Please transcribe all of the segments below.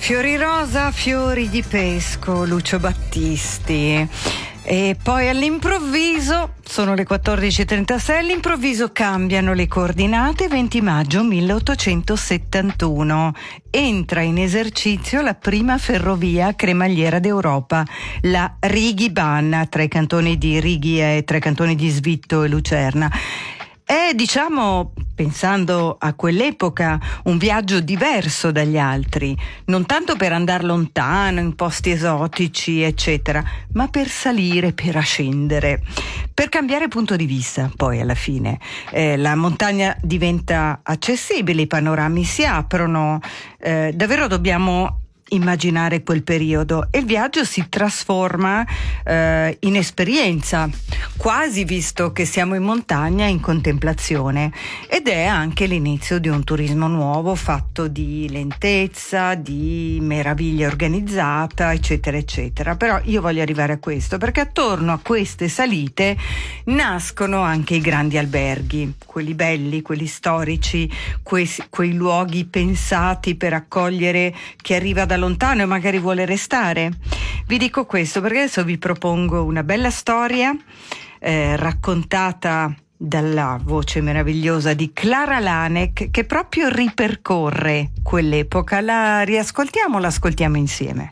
Fiori rosa, fiori di pesco, Lucio Battisti. E poi all'improvviso, sono le 14:36, all'improvviso cambiano le coordinate. 20 maggio 1871. Entra in esercizio la prima ferrovia cremagliera d'Europa, la Righi-Banna, tra i cantoni di Righi e tra i cantoni di Svitto e Lucerna. È, diciamo, pensando a quell'epoca, un viaggio diverso dagli altri, non tanto per andare lontano, in posti esotici, eccetera, ma per salire, per ascendere, per cambiare punto di vista. Poi alla fine la montagna diventa accessibile, i panorami si aprono, davvero dobbiamo immaginare quel periodo, e il viaggio si trasforma in esperienza, quasi, visto che siamo in montagna, in contemplazione, ed è anche l'inizio di un turismo nuovo fatto di lentezza, di meraviglia organizzata, eccetera eccetera. Però io voglio arrivare a questo perché attorno a queste salite nascono anche i grandi alberghi, quelli belli, quelli storici, quei luoghi pensati per accogliere chi arriva da lontano e magari vuole restare. Vi dico questo perché adesso vi propongo una bella storia raccontata dalla voce meravigliosa di Clara Lanek, che proprio ripercorre quell'epoca. La riascoltiamo, l'ascoltiamo insieme.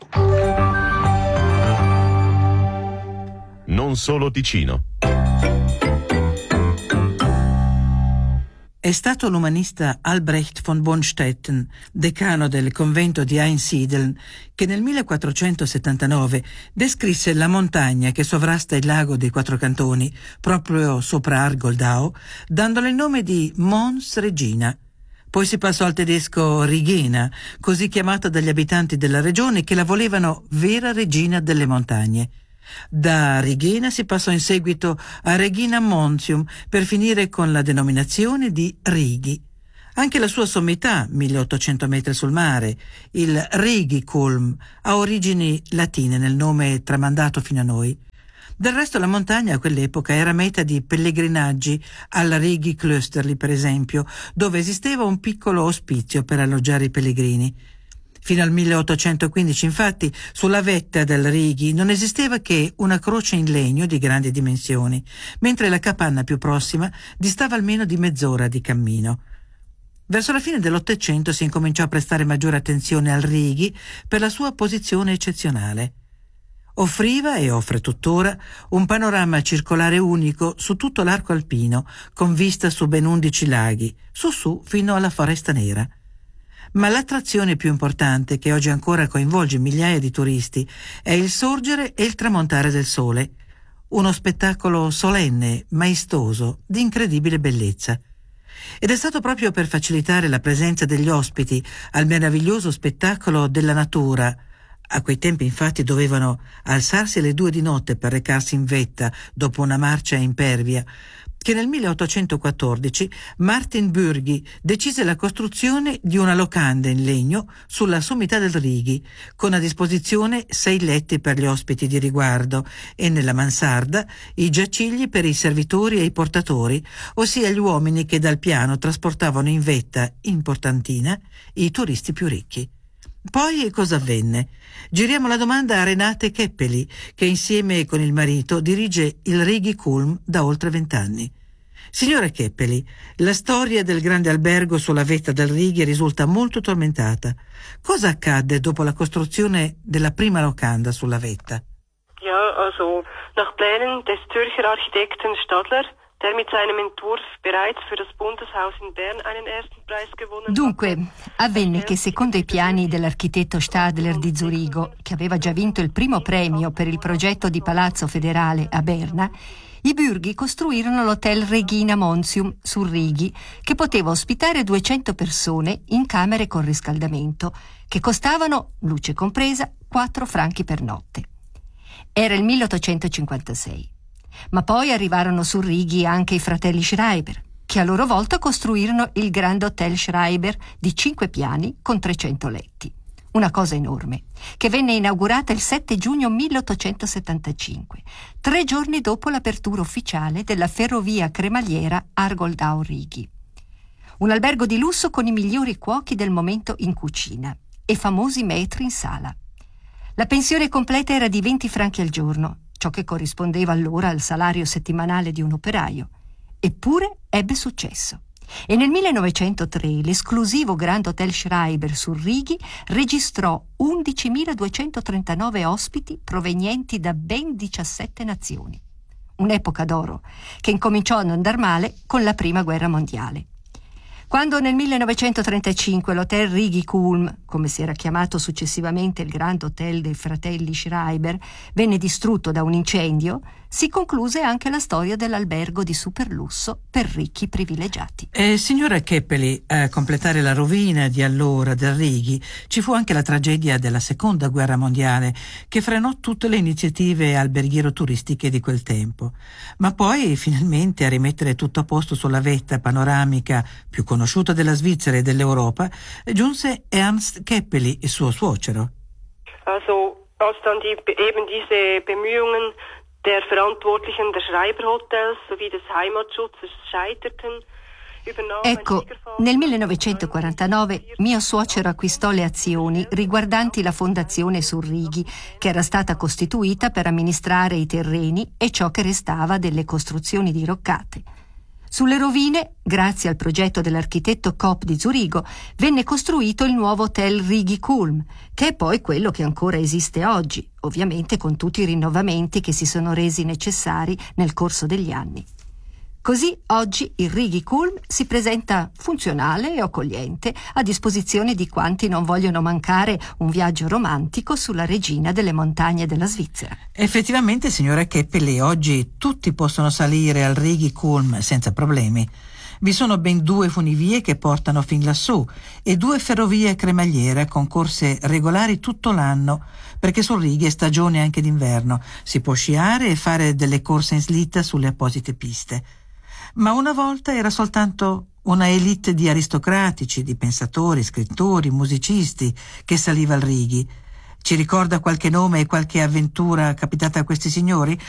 Non solo Ticino. È stato l'umanista Albrecht von Bonstetten, decano del convento di Einsiedeln, che nel 1479 descrisse la montagna che sovrasta il lago dei Quattro Cantoni, proprio sopra Argoldau, dandole il nome di Mons Regina. Poi si passò al tedesco Rigena, così chiamata dagli abitanti della regione, che la volevano vera regina delle montagne. Da Rigena si passò in seguito a Regina Montium, per finire con la denominazione di Righi. Anche la sua sommità, 1800 metri sul mare, il Rigikulm, ha origini latine nel nome tramandato fino a noi. Del resto la montagna a quell'epoca era meta di pellegrinaggi al Rigi Klösterli, per esempio, dove esisteva un piccolo ospizio per alloggiare i pellegrini. Fino al 1815, infatti, sulla vetta del Righi non esisteva che una croce in legno di grandi dimensioni, mentre la capanna più prossima distava almeno di mezz'ora di cammino. Verso la fine dell'Ottocento si incominciò a prestare maggiore attenzione al Righi per la sua posizione eccezionale. Offriva, e offre tuttora, un panorama circolare unico su tutto l'arco alpino, con vista su ben 11 laghi, su fino alla Foresta Nera. Ma l'attrazione più importante, che oggi ancora coinvolge migliaia di turisti, è il sorgere e il tramontare del sole. Uno spettacolo solenne, maestoso, di incredibile bellezza. Ed è stato proprio per facilitare la presenza degli ospiti al meraviglioso spettacolo della natura. A quei tempi infatti dovevano alzarsi alle 2 di notte per recarsi in vetta dopo una marcia impervia, che nel 1814 Martin Bürgi decise la costruzione di una locanda in legno sulla sommità del Righi, con a disposizione 6 letti per gli ospiti di riguardo e nella mansarda i giacigli per i servitori e i portatori, ossia gli uomini che dal piano trasportavano in vetta, in portantina, i turisti più ricchi. Poi cosa avvenne? Giriamo la domanda a Renate Keppeli, che insieme con il marito dirige il Rigikulm da oltre 20 anni. Signora Keppeli, la storia del grande albergo sulla vetta del Righi risulta molto tormentata. Cosa accadde dopo la costruzione della prima locanda sulla vetta? Ja, also nach Plänen des Zürcher Architekten Stadler, der mit seinem Entwurf bereits für das Bundeshaus in Bern einen ersten Preis gewonnen hat. Dunque, avvenne che secondo i piani dell'architetto Stadler di Zurigo, che aveva già vinto il primo premio per il progetto di Palazzo Federale a Berna, i Bürgi costruirono l'hotel Regina Montium sul Righi, che poteva ospitare 200 persone in camere con riscaldamento, che costavano, luce compresa, 4 franchi per notte. Era il 1856. Ma poi arrivarono su Righi anche i fratelli Schreiber, che a loro volta costruirono il Grand Hotel Schreiber di 5 piani con 300 letti. Una cosa enorme, che venne inaugurata il 7 giugno 1875, 3 giorni dopo l'apertura ufficiale della ferrovia cremagliera Argoldau-Righi. Un albergo di lusso con i migliori cuochi del momento in cucina. e famosi metri in sala. La pensione completa era di 20 franchi al giorno, ciò che corrispondeva allora al salario settimanale di un operaio. Eppure ebbe successo. E nel 1903 l'esclusivo Grand Hotel Schreiber su Righi registrò 11.239 ospiti provenienti da ben 17 nazioni. Un'epoca d'oro che incominciò a non andar male con la Prima Guerra Mondiale. Quando nel 1935 l'Hotel Rigi-Kulm, come si era chiamato successivamente il Grand Hotel dei fratelli Schreiber, venne distrutto da un incendio, si concluse anche la storia dell'albergo di superlusso per ricchi privilegiati. Signora Keppeli, a completare la rovina di allora del Righi ci fu anche la tragedia della Seconda Guerra Mondiale, che frenò tutte le iniziative alberghiero-turistiche di quel tempo. Ma poi, finalmente, a rimettere tutto a posto sulla vetta panoramica più conosciuta della Svizzera e dell'Europa, giunse Ernst Keppeli, il suo suocero. Also, als dann eben diese Bemühungen der Verantwortlichen der Schreiber-Hotels sowie des Heimatschutzes scheiterten. Ecco, nel 1949 mio suocero acquistò le azioni riguardanti la Fondazione sul Righi, che era stata costituita per amministrare i terreni e ciò che restava delle costruzioni diroccate. Sulle rovine, grazie al progetto dell'architetto Kopp di Zurigo, venne costruito il nuovo Hotel Rigi-Kulm, che è poi quello che ancora esiste oggi, ovviamente con tutti i rinnovamenti che si sono resi necessari nel corso degli anni. Così oggi il Rigi-Kulm si presenta funzionale e accogliente a disposizione di quanti non vogliono mancare un viaggio romantico sulla regina delle montagne della Svizzera. Effettivamente, signora Keppeli, oggi tutti possono salire al Rigi-Kulm senza problemi. Vi sono ben 2 funivie che portano fin lassù e 2 ferrovie cremagliere con corse regolari tutto l'anno, perché sul Righi è stagione anche d'inverno. Si può sciare e fare delle corse in slitta sulle apposite piste. Ma una volta era soltanto una elite di aristocratici, di pensatori, scrittori, musicisti che saliva al Righi. Ci ricorda qualche nome e qualche avventura capitata a questi signori?